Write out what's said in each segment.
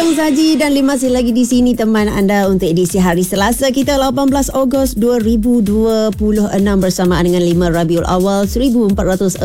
Tudung Saji dan masih lagi di sini teman anda untuk edisi hari Selasa kita 18 Ogos 2026 bersama dengan 5 Rabiul Awal 1448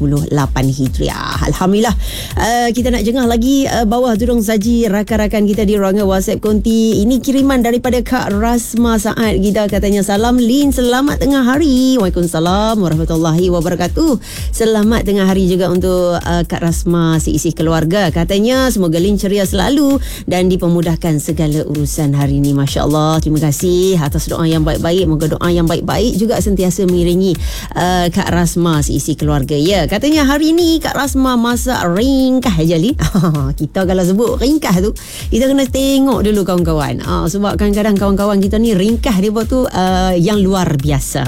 Hijriah. Alhamdulillah. Kita nak jengah lagi bawah Tudung Saji rakan-rakan kita di ruangan WhatsApp Konti. Ini kiriman daripada Kak Rasma Saad kita, katanya salam Lin, selamat tengah hari. Waalaikumsalam warahmatullahi wabarakatuh. Selamat tengah hari juga untuk Kak Rasma seisi keluarga. Katanya semoga Lin ceria selalu dan dipermudahkan segala urusan hari ini. Masya Allah, terima kasih atas doa yang baik-baik. Moga doa yang baik-baik juga sentiasa mengiringi Kak Rasma seisi keluarga. Ya, katanya hari ini Kak Rasma masak ringkah je Lin. Kita kalau sebut ringkah tu, kita kena tengok dulu kawan-kawan. Sebab kadang-kadang kawan-kawan kita ni ringkah dia buat tu yang luar biasa.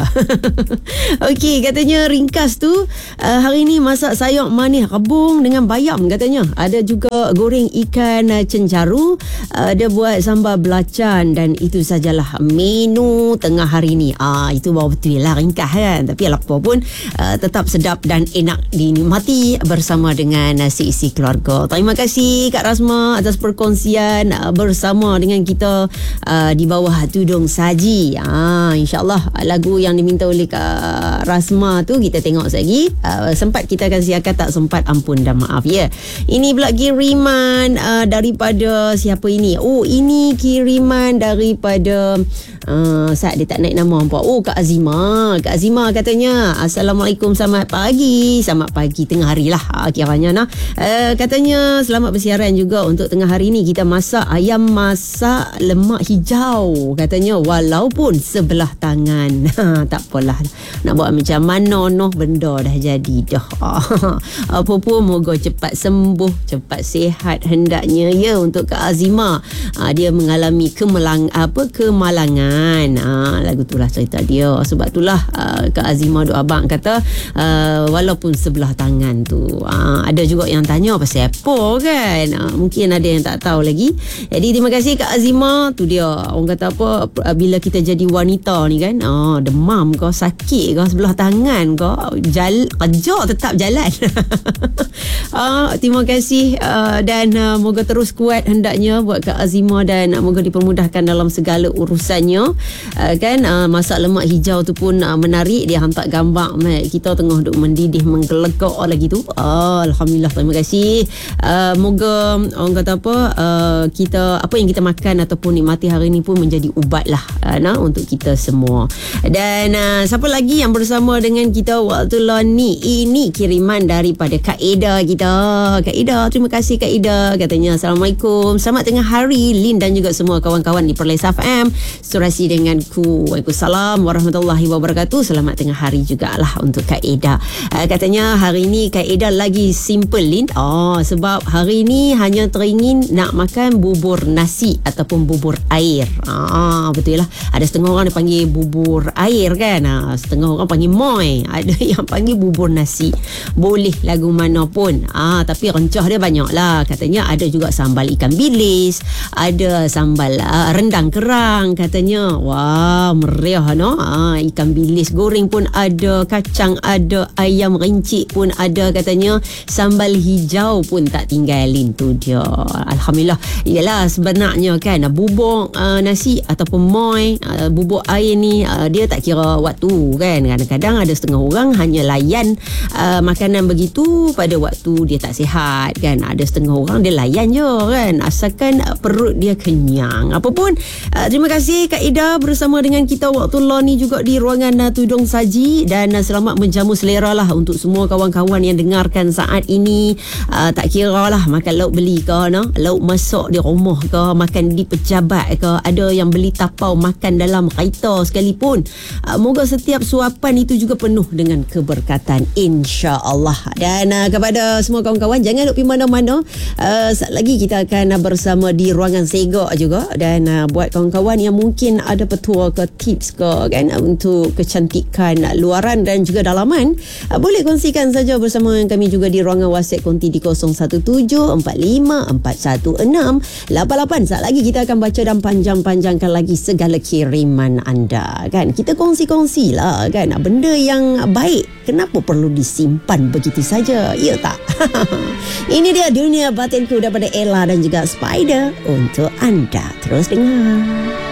Okey, katanya ringkas tu hari ni masak sayur manis rebung dengan bayam katanya. Ada juga goreng ikan cencaru, dia buat sambal belacan dan itu sajalah menu tengah hari ni. Itu baru betul lah ringkas kan, tapi apa pun tetap sedap dan enak dinikmati bersama dengan seisi keluarga. Terima kasih Kak Rasma atas perkongsian bersama dengan kita di bawah Tudung Saji. InsyaAllah lagu yang diminta oleh Kak Rasma tu kita tengok lagi. Sempat kita akan siarkan, tak sempat ampun dan maaf ya. Ini pula kiriman daripada siapa ini? Ini kiriman daripada saat dia tak naik nama apa. Kak Azima. Kak Azima katanya Assalamualaikum, selamat pagi. Selamat pagi tengah hari lah kiranya. Katanya selamat bersiaran juga untuk tengah hari ni. Kita masak ayam masak lemak hijau katanya, walaupun sebelah tangan. Tak apalah, nak buat macam mana benda dah jadi dah. Apa pun moga cepat sembuh, cepat sihat hendaknya ya untuk Kak Azima. Dia mengalami kemalangan. Lagu itulah cerita dia. Sebab itulah Kak Azima doa abang kata walaupun sebelah tangan tu. Ada juga yang tanya pasal apa kan. Mungkin ada yang tak tahu lagi. Jadi terima kasih Kak Azima. Tu dia, orang kata apa, bila kita jadi wanita ni kan, demam kau, sakit kau sebelah tangan kau, kerja tetap jalan. Terima kasih dan moga terus kuat hendaknya buat Kak Azima dan moga dipermudahkan dalam segala urusannya. Kan masak lemak hijau tu pun menarik. Dia hantar gambar kita tengah duk mendidih menggelegak lagi tu. Alhamdulillah, terima kasih. Moga orang kata apa, kita apa yang kita makan ataupun nikmati hari ni pun menjadi ubat lah untuk kita semua. Dan siapa lagi yang bersama dengan kita waktu ni? Ini kiriman daripada Kak Ida kita. Kak Ida, terima kasih Kak Ida. Katanya Assalamualaikum, selamat tengah hari Lin dan juga semua kawan-kawan di Perlis FM. Surasi denganku. Waalaikumsalam warahmatullahi wabarakatuh. Selamat tengah hari jugalah untuk Kak Ida. Katanya hari ni Kak Ida lagi simple Lin. Sebab hari ni hanya teringin nak makan bubur nasi ataupun bubur air. Betul lah. Ada setengah orang dia panggil bubur air kan. Setengah orang panggil moi. Ada yang panggil bubur nasi. Boleh lagu mana pun. Tapi rencah dia banyak lah. Katanya ada juga sambal ikan bilis, ada sambal rendang kerang katanya. Wah, meriah no. Ikan bilis goreng pun ada, kacang ada, ayam rincik pun ada katanya. Sambal hijau pun tak tinggalin, tu dia. Alhamdulillah. Yalah, sebenarnya kan bubur nasi ataupun moi, bubur air ni dia tak kira waktu kan. Kadang-kadang ada setengah orang hanya layan makanan begitu pada waktu dia tak sihat kan. Ada setengah orang dia layan je kan, asalkan perut dia kenyang. Apapun, terima kasih Kak Ida bersama dengan kita waktu ni juga di ruangan Tudung Saji. Dan selamat menjamu selera lah untuk semua kawan-kawan yang dengarkan saat ini. Tak kira lah makan lauk beli ke, lauk masak di rumah ke, makan di pejabat ke, ada yang beli tapau makan dalam kereta sekalipun. Moga setiap suapan itu juga penuh dengan keberkatan, insya-Allah. Dan kepada semua kawan-kawan, jangan duk pergi mana-mana. Saat lagi kita akan bersama di ruangan Segak juga. Dan buat kawan-kawan yang mungkin ada petua ke tips ke kan untuk kecantikan luaran dan juga dalaman, boleh kongsikan saja bersama kami juga di ruangan WhatsApp konti di 0174541688. Saat lagi kita akan baca dan panjang-panjangkan lagi segala kiriman anda kan. Kita kongsi-kongsi lah kan, benda yang baik kenapa perlu disimpan begitu saja, ya tak? Ini dia Dunia Batinku daripada Ella dan juga Spider untuk anda. Terus dengar.